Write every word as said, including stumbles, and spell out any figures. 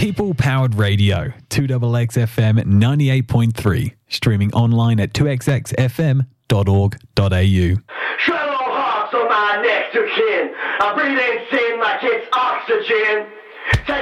People-powered radio, two X X F M ninety-eight point three, streaming online at two x x f m dot org dot a u. Shallow hearts on my next of kin. I breathe in sin like it's oxygen. Take